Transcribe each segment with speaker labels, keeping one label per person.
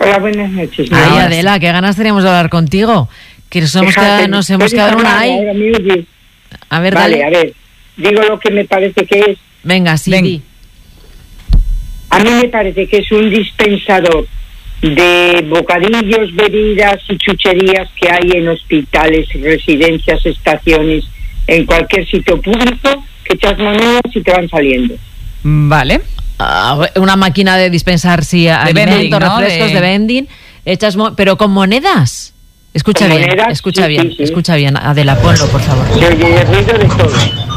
Speaker 1: Hola, buenas noches.
Speaker 2: Ay, Adela, qué ganas teníamos de hablar contigo. Que nos hemos quedado en una ahí. A ver,
Speaker 1: vale,
Speaker 2: dale.
Speaker 1: A ver, digo lo que me parece que es.
Speaker 2: Venga, sí. Di.
Speaker 1: A mí me parece que es un dispensador de bocadillos, bebidas y chucherías que hay en hospitales, residencias, estaciones, en cualquier sitio público, que echas monedas y te van saliendo.
Speaker 3: Vale.
Speaker 2: Una máquina de dispensar, sí, de alimentos, vending, ¿no? Refrescos de vending, pero con monedas. Escucha bien, monedas, escucha bien, sí. Escucha bien. Adela, ponlo, por favor.
Speaker 1: Se oye el ruido de todo.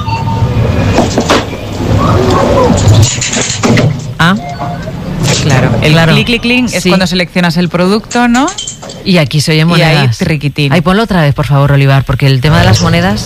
Speaker 3: Claro, el clic es cuando seleccionas el producto, ¿no?
Speaker 2: Y aquí se oye monedas.
Speaker 3: Y ahí triquitín.
Speaker 2: Ahí ponlo otra vez, por favor, Olivar, porque el tema de las monedas...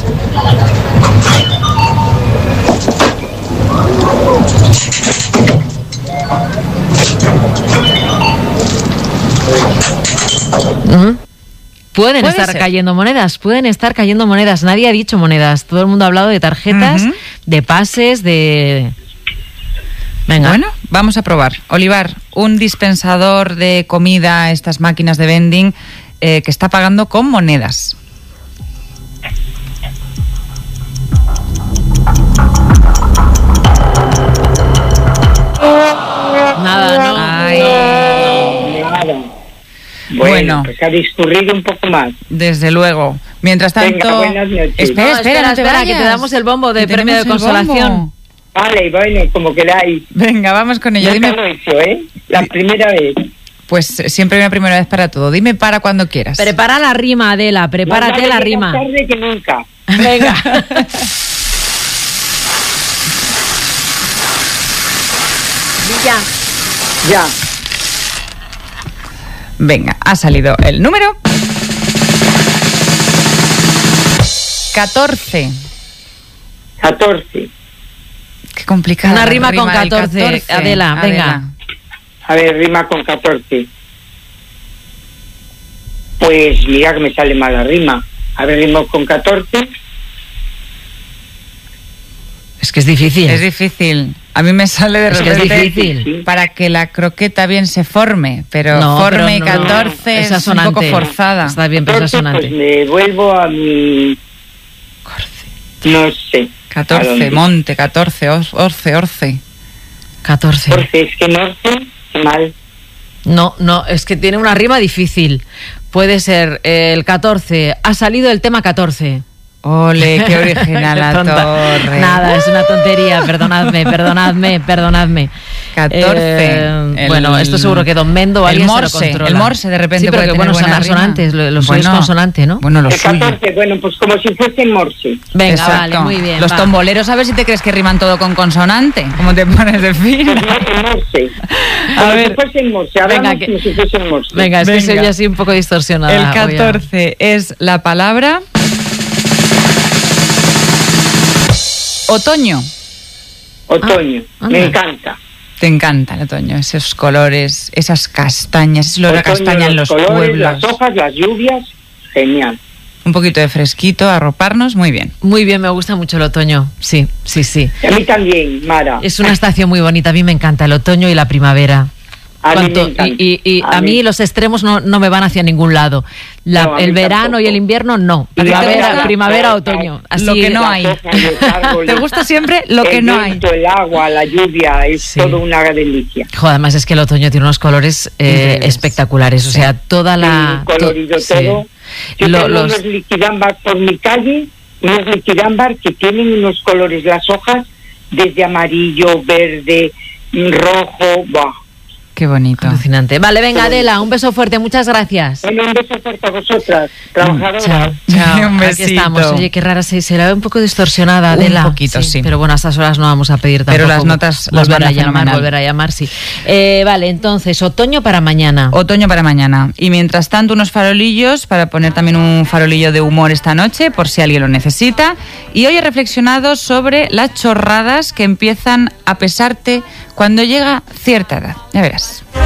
Speaker 2: Pueden estar cayendo monedas. Nadie ha dicho monedas. Todo el mundo ha hablado de tarjetas, de pases, de... Venga.
Speaker 3: Bueno, vamos a probar. Olivar, un dispensador de comida, estas máquinas de vending, que está pagando con monedas.
Speaker 2: Nada, ¿no?
Speaker 1: Nada. Bueno, pues ha discurrido un poco más.
Speaker 3: Desde luego. Mientras tanto...
Speaker 1: Venga, buenas noches.
Speaker 2: Espera, que te damos el bombo de premio de consolación.
Speaker 1: Vale, bueno, como queráis.
Speaker 3: Venga, vamos con ello.
Speaker 1: Dime... lo he hecho, la primera vez.
Speaker 3: Pues siempre hay una primera vez para todo. Dime para cuando quieras.
Speaker 2: Prepara la rima, Adela, prepárate la rima.
Speaker 1: Más tarde que nunca.
Speaker 2: Venga.
Speaker 1: Ya.
Speaker 3: Venga, ha salido el número 14.
Speaker 1: 14.
Speaker 3: Qué complicado.
Speaker 2: Una rima con 14, Adela, venga.
Speaker 1: A ver, rima con 14. Pues mira que me sale mal la rima. A ver, rima con 14.
Speaker 2: Es que es difícil.
Speaker 3: Es difícil. A mí me sale de repente
Speaker 2: que es difícil.
Speaker 3: Para que la croqueta bien se forme, pero forme y 14 es un poco forzada.
Speaker 2: Está bien, pero es asonante.
Speaker 1: Pues me vuelvo a mi... No sé.
Speaker 3: 14, monte, 14, orce.
Speaker 2: 14.
Speaker 1: Orce, es que no sé, mal.
Speaker 2: No, es que tiene una rima difícil. Puede ser el 14. Ha salido el tema 14.
Speaker 3: Ole, qué original la torre.
Speaker 2: Nada, es una tontería, perdonadme. 14. Bueno, esto seguro que Don Mendo o alguien se lo controla.
Speaker 3: El morse de repente.
Speaker 2: Sí, pero que bueno, son asonantes, los suyos consonante, ¿no?
Speaker 3: Bueno,
Speaker 1: el 14, bueno, pues como si fuese morse.
Speaker 2: Venga,
Speaker 3: exacto.
Speaker 2: Vale, muy bien.
Speaker 3: Los tomboleros, a ver si te crees que riman todo con consonante. ¿Cómo te pones de fin?
Speaker 1: Pues no, el morse. Como si fuese el morse, hablamos como si fuese el morse.
Speaker 2: Venga, es que se oye así un poco distorsionada.
Speaker 3: El 14 es la palabra... Otoño. Me encanta. Te encanta el otoño, esos colores, esas castañas, ese olor a castaña en los
Speaker 1: colores,
Speaker 3: pueblos.
Speaker 1: Las hojas, las lluvias, genial.
Speaker 3: Un poquito de fresquito, arroparnos, muy bien.
Speaker 2: Muy bien, me gusta mucho el otoño, sí.
Speaker 1: A mí también, Mara.
Speaker 2: Es una estación muy bonita, a mí me encanta el otoño y la primavera. A mí los extremos no me van hacia ningún lado. El verano y el invierno no. Primavera, otoño. Así
Speaker 3: lo que no hay. ¿Te gusta siempre lo que no hay?
Speaker 1: El agua, la lluvia, es todo una delicia.
Speaker 2: Joder, además es que el otoño tiene unos colores espectaculares. O sea, toda la...
Speaker 1: colorido todo. Yo tengo unos liquidámbar por mi calle, unos liquidámbar que tienen unos colores, las hojas, desde amarillo, verde, rojo,
Speaker 3: Qué bonito.
Speaker 2: Alucinante. Vale, venga, Adela, un beso fuerte, muchas gracias.
Speaker 1: Bueno, un beso fuerte a vosotras, trabajadoras.
Speaker 2: Chao.
Speaker 3: Un besito.
Speaker 2: Aquí estamos. Oye, qué rara, se la ve un poco distorsionada, Adela.
Speaker 3: Un poquito, sí.
Speaker 2: Pero bueno, a estas horas no vamos a pedir tampoco.
Speaker 3: Pero las notas las
Speaker 2: volver a llamar, sí. Vale, entonces, otoño para mañana.
Speaker 3: Otoño para mañana. Y mientras tanto, unos farolillos para poner también un farolillo de humor esta noche, por si alguien lo necesita. Y hoy he reflexionado sobre las chorradas que empiezan a pesarte cuando llega cierta edad. Ya verás.